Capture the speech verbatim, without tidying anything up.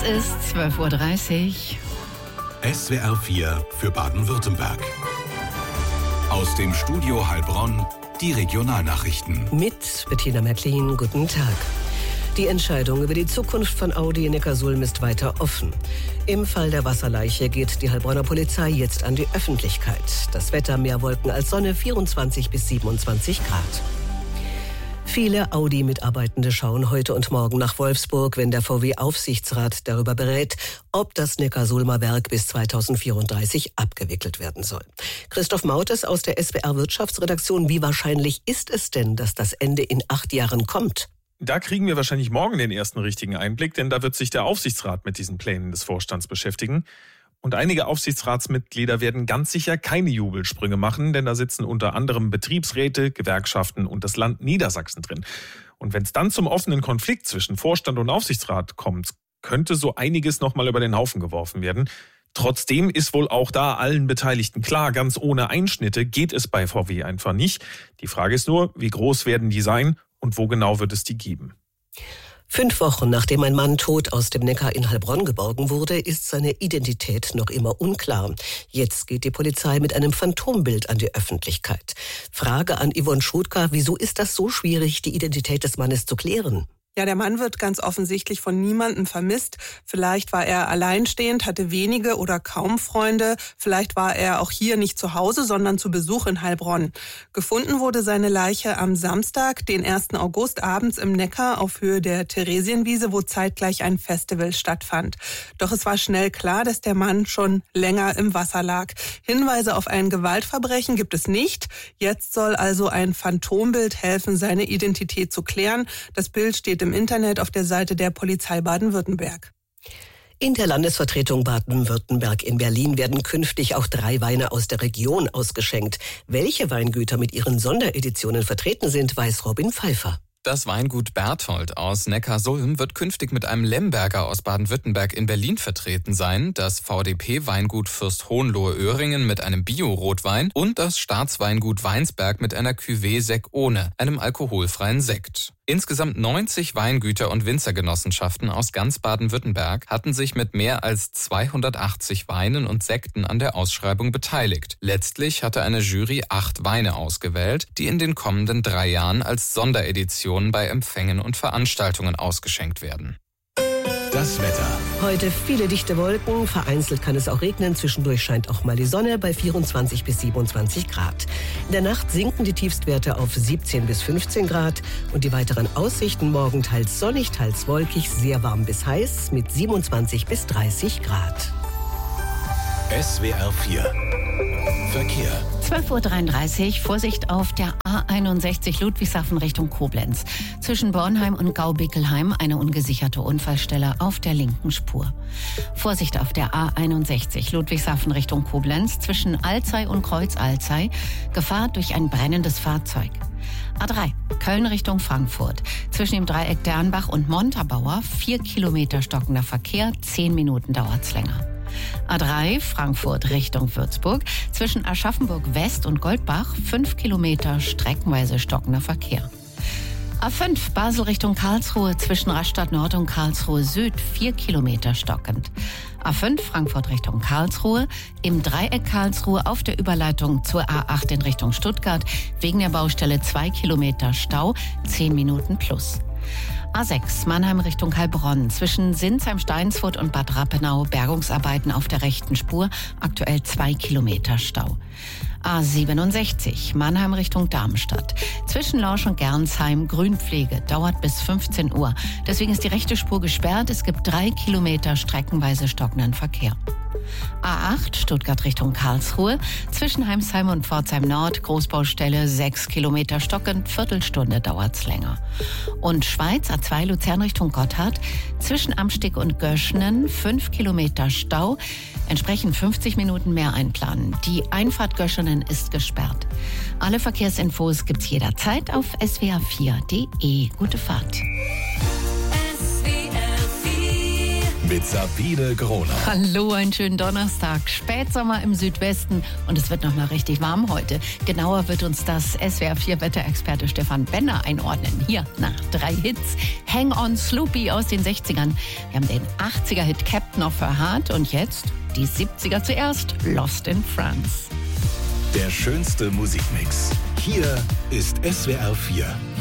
Es ist zwölf Uhr dreißig. S W R vier für Baden-Württemberg. Aus dem Studio Heilbronn die Regionalnachrichten. Mit Bettina Märklin, guten Tag. Die Entscheidung über die Zukunft von Audi in Neckarsulm ist weiter offen. Im Fall der Wasserleiche geht die Heilbronner Polizei jetzt an die Öffentlichkeit. Das Wetter mehr Wolken als Sonne, vierundzwanzig bis siebenundzwanzig Grad. Viele Audi-Mitarbeitende schauen heute und morgen nach Wolfsburg, wenn der V W-Aufsichtsrat darüber berät, ob das Neckarsulmer Werk bis zweitausendvierunddreißig abgewickelt werden soll. Christoph Mautes aus der S W R-Wirtschaftsredaktion, wie wahrscheinlich ist es denn, dass das Ende in acht Jahren kommt? Da kriegen wir wahrscheinlich morgen den ersten richtigen Einblick, denn da wird sich der Aufsichtsrat mit diesen Plänen des Vorstands beschäftigen. Und einige Aufsichtsratsmitglieder werden ganz sicher keine Jubelsprünge machen, denn da sitzen unter anderem Betriebsräte, Gewerkschaften und das Land Niedersachsen drin. Und wenn es dann zum offenen Konflikt zwischen Vorstand und Aufsichtsrat kommt, könnte so einiges nochmal über den Haufen geworfen werden. Trotzdem ist wohl auch da allen Beteiligten klar, ganz ohne Einschnitte geht es bei V W einfach nicht. Die Frage ist nur, wie groß werden die sein und wo genau wird es die geben? Fünf Wochen nachdem ein Mann tot aus dem Neckar in Heilbronn geborgen wurde, ist seine Identität noch immer unklar. Jetzt geht die Polizei mit einem Phantombild an die Öffentlichkeit. Frage an Yvonne Schudka, wieso ist das so schwierig, die Identität des Mannes zu klären? Ja, der Mann wird ganz offensichtlich von niemandem vermisst. Vielleicht war er alleinstehend, hatte wenige oder kaum Freunde. Vielleicht war er auch hier nicht zu Hause, sondern zu Besuch in Heilbronn. Gefunden wurde seine Leiche am Samstag, den ersten August, abends im Neckar auf Höhe der Theresienwiese, wo zeitgleich ein Festival stattfand. Doch es war schnell klar, dass der Mann schon länger im Wasser lag. Hinweise auf ein Gewaltverbrechen gibt es nicht. Jetzt soll also ein Phantombild helfen, seine Identität zu klären. Das Bild steht im Internet auf der Seite der Polizei Baden-Württemberg. In der Landesvertretung Baden-Württemberg in Berlin werden künftig auch drei Weine aus der Region ausgeschenkt. Welche Weingüter mit ihren Sondereditionen vertreten sind, weiß Robin Pfeiffer. Das Weingut Berthold aus Neckarsulm wird künftig mit einem Lemberger aus Baden-Württemberg in Berlin vertreten sein, das V D P-Weingut Fürst Hohenlohe-Öhringen mit einem Bio-Rotwein und das Staatsweingut Weinsberg mit einer Cuvée Sec ohne, einem alkoholfreien Sekt. Insgesamt neunzig Weingüter und Winzergenossenschaften aus ganz Baden-Württemberg hatten sich mit mehr als zweihundertachtzig Weinen und Sekten an der Ausschreibung beteiligt. Letztlich hatte eine Jury acht Weine ausgewählt, die in den kommenden drei Jahren als Sondereditionen bei Empfängen und Veranstaltungen ausgeschenkt werden. Das Wetter. Heute viele dichte Wolken, vereinzelt kann es auch regnen, zwischendurch scheint auch mal die Sonne bei vierundzwanzig bis siebenundzwanzig Grad. In der Nacht sinken die Tiefstwerte auf siebzehn bis fünfzehn Grad und die weiteren Aussichten morgen teils sonnig, teils wolkig, sehr warm bis heiß mit siebenundzwanzig bis dreißig Grad. S W R vier Verkehr. zwölf Uhr dreiunddreißig, Vorsicht auf der A einundsechzig Ludwigshafen Richtung Koblenz. Zwischen Bornheim und Gaubickelheim eine ungesicherte Unfallstelle auf der linken Spur. Vorsicht auf der A einundsechzig Ludwigshafen Richtung Koblenz. Zwischen Alzey und Kreuz Alzey Gefahr durch ein brennendes Fahrzeug. A drei, Köln Richtung Frankfurt. Zwischen dem Dreieck Dernbach und Montabaur vier Kilometer stockender Verkehr, zehn Minuten dauert's länger. A drei, Frankfurt Richtung Würzburg. Zwischen Aschaffenburg West und Goldbach fünf Kilometer streckenweise stockender Verkehr. A fünf, Basel Richtung Karlsruhe. Zwischen Rastatt Nord und Karlsruhe Süd vier Kilometer stockend. A fünf, Frankfurt Richtung Karlsruhe. Im Dreieck Karlsruhe auf der Überleitung zur A acht in Richtung Stuttgart. Wegen der Baustelle zwei Kilometer Stau, zehn Minuten plus. A sechs, Mannheim Richtung Heilbronn. Zwischen Sinsheim-Steinsfurt und Bad Rappenau Bergungsarbeiten auf der rechten Spur. Aktuell zwei Kilometer Stau. A siebenundsechzig, Mannheim Richtung Darmstadt. Zwischen Lorsch und Gernsheim Grünpflege. Dauert bis fünfzehn Uhr. Deswegen ist die rechte Spur gesperrt. Es gibt drei Kilometer streckenweise stockenden Verkehr. A acht, Stuttgart Richtung Karlsruhe. Zwischen Heimsheim und Pforzheim Nord, Großbaustelle, sechs Kilometer stockend, Viertelstunde dauert's länger. Und Schweiz, A zwei, Luzern Richtung Gotthard. Zwischen Amstig und Göschenen, fünf Kilometer Stau. Entsprechend fünfzig Minuten mehr einplanen. Die Einfahrt Göschenen ist gesperrt. Alle Verkehrsinfos gibt's jederzeit auf S W R vier punkt de. Gute Fahrt. mit Sabine Groner. Hallo, einen schönen Donnerstag. Spätsommer im Südwesten und es wird noch mal richtig warm heute. Genauer wird uns das S W R vier Wetterexperte Stefan Benner einordnen. Hier nach drei Hits. Hang on Sloopy aus den sechzigern. Wir haben den achtziger-Hit Captain of Her Heart und jetzt die siebziger zuerst. Lost in France. Der schönste Musikmix. Hier ist S W R vier.